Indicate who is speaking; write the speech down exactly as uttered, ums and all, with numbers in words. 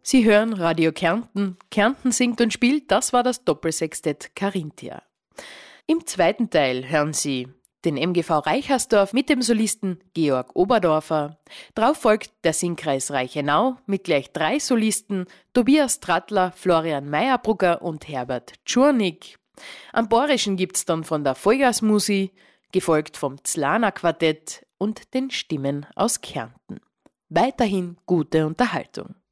Speaker 1: Sie hören Radio Kärnten. Kärnten singt und spielt, das war das Doppelsextett Carinthia. Im zweiten Teil hören Sie den M G V Reichersdorf mit dem Solisten Georg Oberdorfer. Darauf folgt der Singkreis Reichenau mit gleich drei Solisten, Tobias Trattler, Florian Meyerbrugger und Herbert Tschurnik. Am Borischen gibt's dann von der Vollgasmusi, gefolgt vom Zlana Quartett und den Stimmen aus Kärnten. Weiterhin gute Unterhaltung.